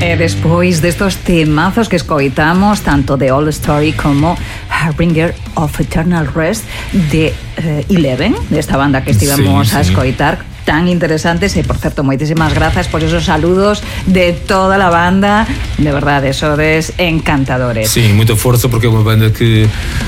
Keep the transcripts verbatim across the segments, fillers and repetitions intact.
E despois destos temazos que escoitamos, tanto de All Story como Harbinger of Eternal Rest de eh, Eleven, desta banda que estivemos sí, a escoitar, sí. Tan interesantes. E, por certo, moitísimas grazas por esos saludos de toda a banda. De verdade, sodes encantadores. Sim, muita força, porque é uma banda que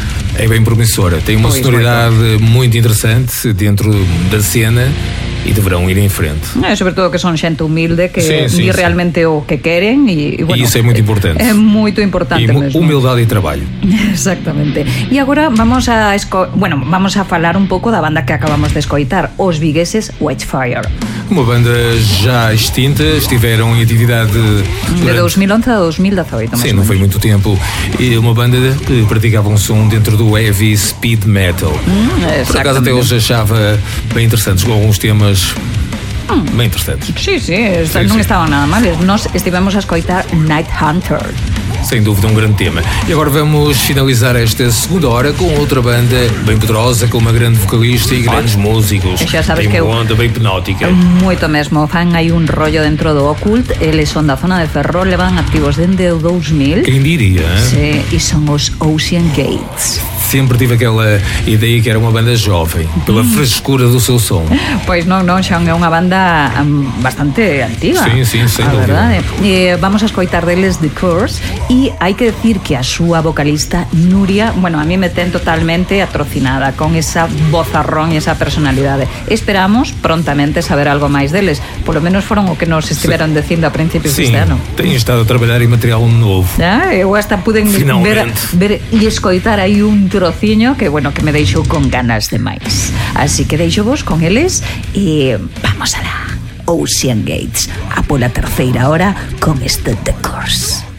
é bem promissora. Tem uma pois sonoridade muito interessante dentro da cena e deverão ir em frente. É, sobre todo que son xente humilde que sim, sim, di realmente sim. o que queren e, e, bueno, e isso é muito importante. É muito importante e mesmo. Humildade e traballo. Exactamente. E agora vamos a esco... bueno, vamos a falar un pouco da banda que acabamos de escoitar, os vigueses Witchfire. Uma banda já extinta, estiveram em atividade de dois mil e onze a dois mil e dezoito. Sim, não foi muito tempo. E uma banda que praticava um som dentro do heavy speed metal. Hum, Por acaso até hoje achava bem interessantes alguns temas. Hum. Bem interessantes. Sí, sí, esta, sí, non sí. estaban nada mal. Nós estivemos a escoitar Night Hunter. Sem dúvida um grande tema. E agora vamos finalizar esta segunda hora com outra banda bem poderosa, com uma grande vocalista e grandes músicos. Já sabes tem que uma onda bem hipnótica. Moito mesmo. Fan hai un rollo dentro do Occult. Eles son da zona de Ferrol, levan activos dende o dous mil. Quem diria, hein? Sí, e son os Ocean Gates. Sempre tive aquela ideia que era uma banda jovem, pela mm. frescura do seu som. Pois non, non, xa é unha banda um, bastante antiga. Sim, sim, sem dúvida. Eh, vamos a escoitar deles The Curse e hai que decir que a súa vocalista Nuria, bueno, a mí me ten totalmente atrocinada con esa vozarrón e esa personalidade. Esperamos prontamente saber algo máis deles. Por lo menos foron o que nos estiveron sí. dicindo a principios sí, deste ano. Teño estado a trabalhar em material novo. Ah, eu hasta puden ver, ver e escoitar aí un trociño que, bueno, que me deixou con ganas de máis. Así que deixo vos con eles e vamos alá. Ocean Gates, a pola terceira hora con este The Curse.